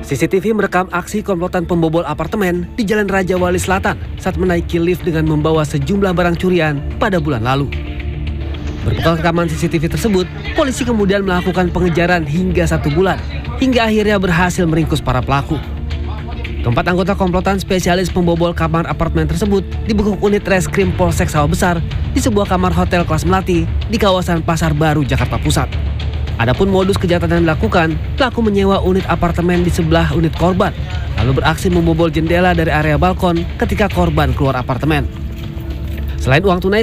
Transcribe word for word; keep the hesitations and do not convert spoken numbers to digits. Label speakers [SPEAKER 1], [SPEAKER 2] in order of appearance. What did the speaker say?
[SPEAKER 1] C C T V merekam aksi komplotan pembobol apartemen di Jalan Raja Wali Selatan saat menaiki lift dengan membawa sejumlah barang curian pada bulan lalu. Berbekal rekaman C C T V tersebut, polisi kemudian melakukan pengejaran hingga satu bulan, hingga akhirnya berhasil meringkus para pelaku. Keempat anggota komplotan spesialis pembobol kamar apartemen tersebut dibekuk unit reskrim Polsek Sawah Besar di sebuah kamar hotel kelas melati di kawasan Pasar Baru, Jakarta Pusat. Adapun modus kejahatan yang dilakukan, pelaku menyewa unit apartemen di sebelah unit korban, lalu beraksi membobol jendela dari area balkon ketika korban keluar apartemen. Selain uang tunai